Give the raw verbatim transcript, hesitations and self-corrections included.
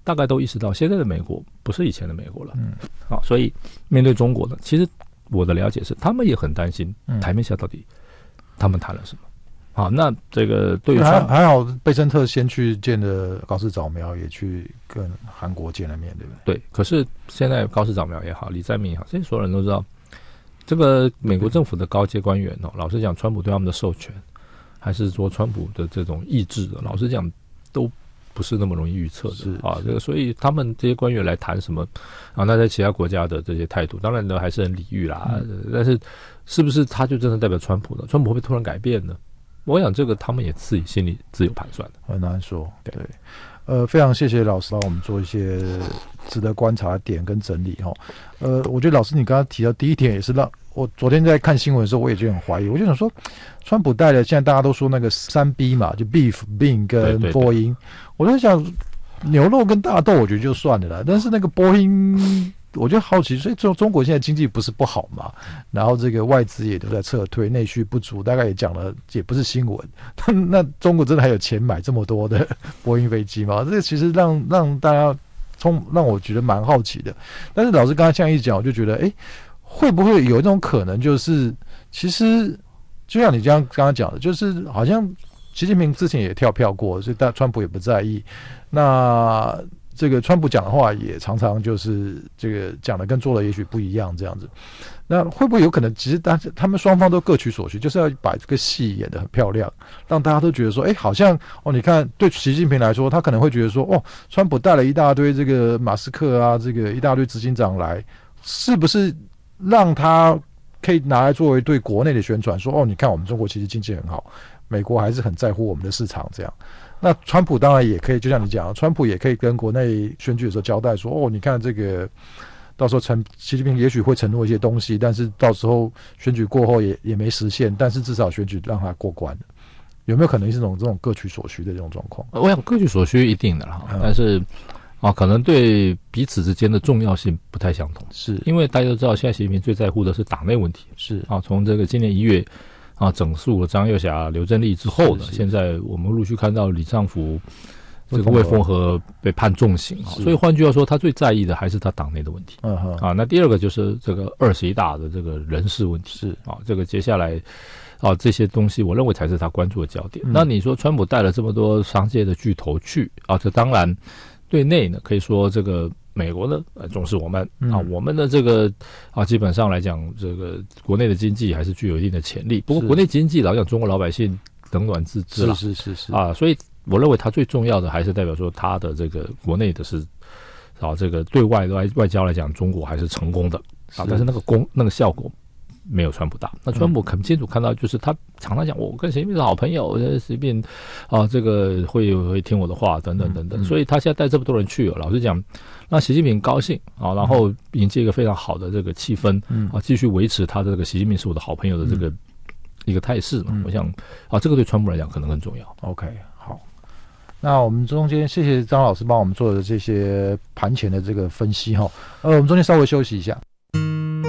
大概都意识到，现在的美国不是以前的美国了。嗯，好，所以面对中国呢，其实我的了解是，他们也很担心台面下到底他们谈了什么。好，那这个对于还还好，贝森特先去见了高市早苗，也去跟韩国见了面，对不对？ 对。可是现在高市早苗也好，李在明也好，这些所有人都知道，这个美国政府的高阶官员哦，老实讲，川普对他们的授权，还是说川普的这种意志的，老实讲都不是那么容易预测的是啊。这个，所以他们这些官员来谈什么啊？那在其他国家的这些态度，当然呢还是很礼遇啦。嗯、但是，是不是他就真的代表川普呢？川普会不会突然改变呢？我想这个他们也自己心里自有盘算的， 很难说。 对， 对呃，非常谢谢老师帮我们做一些值得观察的点跟整理哈。呃，我觉得老师你刚刚提到第一点也是让我昨天在看新闻的时候，我也就很怀疑，我就想说，川普带的现在大家都说那个三 B 嘛，就 beef、bean 跟波音，我在想牛肉跟大豆，我觉得就算了啦，但是那个波音。我就好奇，所以中中国现在经济不是不好嘛？然后这个外资也都在撤退，内需不足，大概也讲了，也不是新闻。那中国真的还有钱买这么多的波音飞机吗？这个其实让让大家充让我觉得蛮好奇的。但是老师刚才这样一讲，我就觉得，哎，会不会有一种可能，就是其实就像你这样刚刚讲的，就是好像习近平之前也跳票过，所以但川普也不在意。那这个川普讲的话也常常就是这个讲的跟做的也许不一样这样子，那会不会有可能其实他他们双方都各取所需，就是要把这个戏演得很漂亮，让大家都觉得说，哎，好像哦，你看对习近平来说，他可能会觉得说，哦，川普带了一大堆这个马斯克啊，这个一大堆执行长来，是不是让他可以拿来作为对国内的宣传，说哦，你看我们中国其实经济很好，美国还是很在乎我们的市场这样。那川普当然也可以，就像你讲，川普也可以跟国内选举的时候交代说，哦，你看这个，到时候承习近平也许会承诺一些东西，但是到时候选举过后也也没实现，但是至少选举让他过关了。有没有可能是这种这种各取所需的这种状况？ 我想各取所需一定的啦，嗯、但是啊，可能对彼此之间的重要性不太相同， 是因为大家都知道，现在习近平最在乎的是党内问题， 是啊，从这个今年一月。啊，整肃了张又侠、刘振立之后呢，现在我们陆续看到李尚福这个魏凤和被判重刑啊，所以换句话说，他最在意的还是他党内的问题。嗯哼啊，那第二个就是这个二十一大的这个人事问题，是啊，这个接下来啊这些东西，我认为才是他关注的焦点。嗯、那你说川普带了这么多商界的巨头去啊，这当然对内呢，可以说这个。美国呢，呃，重视我们、嗯、啊，我们的这个啊，基本上来讲，这个国内的经济还是具有一定的潜力。不过，国内经济老讲中国老百姓冷暖自知了， 是是是是啊，所以我认为它最重要的还是代表说它的这个国内的是啊，这个对外外外交来讲，中国还是成功的啊，但是那个功那个效果。没有川普大，那川普很清楚看到，就是他常常讲，我跟习近平是好朋友，习近平啊，这个会会听我的话，等等等等，所以他现在带这么多人去，老实讲，让习近平高兴啊，然后迎接一个非常好的这个气氛啊，继续维持他这个习近平是我的好朋友的这个一个态势嘛，我想啊，这个对川普来讲可能更重要。 OK， 好，那我们中间谢谢张老师帮我们做的这些盘前的这个分析哈，呃，我们中间稍微休息一下。